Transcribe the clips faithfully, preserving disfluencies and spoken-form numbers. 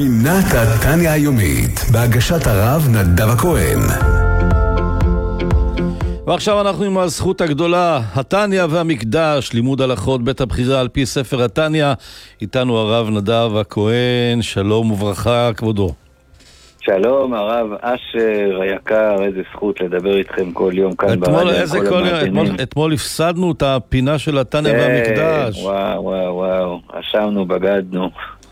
פינת התניה היומית, בהגשת הרב נדב הכהן. ועכשיו אנחנו עם הזכות הגדולה, התניה והמקדש, לימוד הלכות בית הבחירה על פי ספר התניה. איתנו הרב נדב הכהן, שלום וברכה כבודו. שלום הרב אשר היקר, איזה זכות לדבר איתכם כל יום כאן אתמול, איזה כל יום, אתמול, אתמול הפסדנו את הפינה של התניה והמקדש. וואו וואו וואו, אשמנו, בגדנו.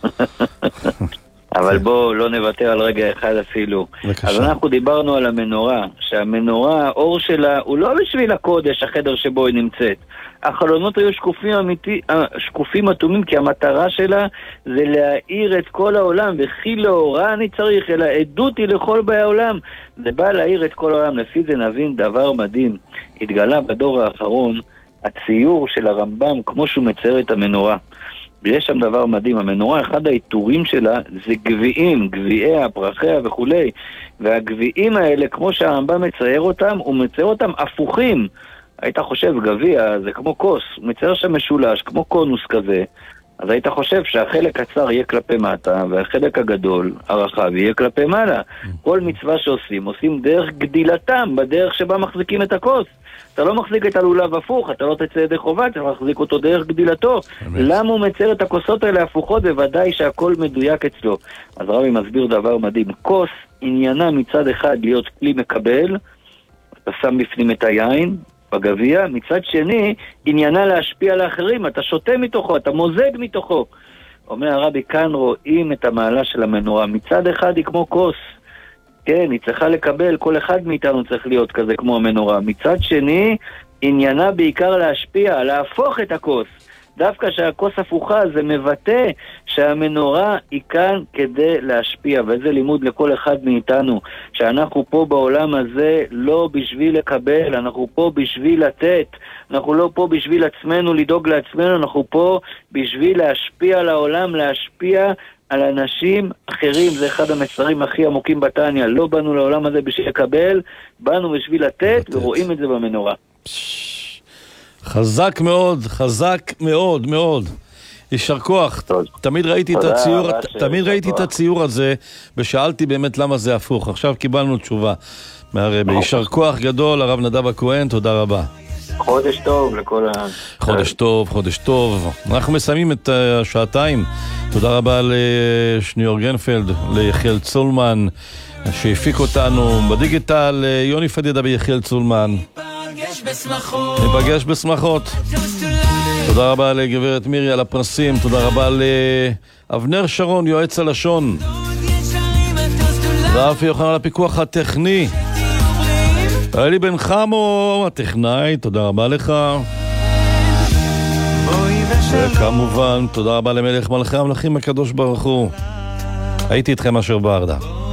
אבל בואו לא נוותר על רגע אחד אפילו. בבקשה. אז אנחנו דיברנו על המנורה, שהמנורה, האור שלה הוא לא בשביל הקודש, החדר שבו היא נמצאת. החלונות היו שקופים אמיתי, שקופים אטומים, כי המטרה שלה זה להאיר את כל העולם, וכי לאורה אני צריך, אלא עדות היא לכל באי העולם. זה בא להאיר את כל העולם. לפי זה נבין דבר מדהים. התגלה בדור האחרון הציור של הרמב"ם כמו שהוא מצייר את המנורה. ויש שם דבר מדהים, המנורה, אחד העיטורים שלה זה גביעים, גביעיה, פרחיה וכולי, והגביעים האלה, כמו שהרמב"ם מצייר אותם, הוא מצייר אותם הפוכים. היית חושב, גביע זה כמו כוס, הוא מצייר שם משולש, כמו קונוס כזה, אז היית חושב שהחלק הצר יהיה כלפי מטה, והחלק הגדול, הרחב, יהיה כלפי מעלה. כל מצווה שעושים, עושים דרך גדילתם, בדרך שבה מחזיקים את הכוס. אתה לא מחזיק את הלולב הפוך, אתה לא תצא ידי חובה, אתה מחזיק אותו דרך גדילתו. למה הוא מצייר את הכוסות האלה הפוכות? בוודאי שהכל מדויק אצלו. אז רבי מסביר דבר מדהים. כוס עניינה מצד אחד להיות כלי מקבל, אתה שם בפנים את היין בגביע, מצד שני עניינה להשפיע על האחרים, אתה שותה מתוכו, אתה מוזג מתוכו. אומר הרבי, כאן רואים את המעלה של המנורה. מצד אחד היא כמו כוס, כן, היא צריכה לקבל, כל אחד מאיתנו צריך להיות כזה כמו המנורה. מצד שני, עניינה בעיקר להשפיע, להפוך את הכוס. דווקא שהכוס הפוכה זה מבטא שהמנורה היא כאן כדי להשפיע. וזה לימוד לכל אחד מאיתנו, שאנחנו פה בעולם הזה לא בשביל לקבל, אנחנו פה בשביל לתת. אנחנו לא פה בשביל עצמנו, לדאוג לעצמנו, אנחנו פה בשביל להשפיע על העולם, להשפיע על אנשים אחרים. זה אחד המסרים הכי עמוקים בתניה. לא באנו לעולם הזה בשביל לקבל, באנו בשביל לתת, ורואים את זה במנורה. חזק מאוד, חזק מאוד מאוד. יישר כוח. תמיד ראיתי את הציור, תמיד ראיתי את הציור הזה, ושאלתי באמת למה זה הפוך. עכשיו קיבלנו תשובה מהרבי. יישר כוח גדול, הרב נדב הכהן, תודה רבה. חודש טוב לכל ה... חודש טוב, חודש טוב. אנחנו מסיימים את השעתיים. תודה רבה לשניאור גרנפלד, ליחיאל צולמן, שהפיק אותנו בדיגיטל, יוני פדידה ביחיאל צולמן. ניפגש בשמחות. תודה רבה לגברת מירי על הפרסים. תודה רבה לאבנר שרון, יועץ הלשון. רפי יוחנן על הפיקוח הטכני. אלי בן חמו, הטכנאי, תודה רבה לך. וכמובן, תודה רבה למלך מלכי המלכים הקדוש ברוך הוא. הייתי איתכם אשר ברדה.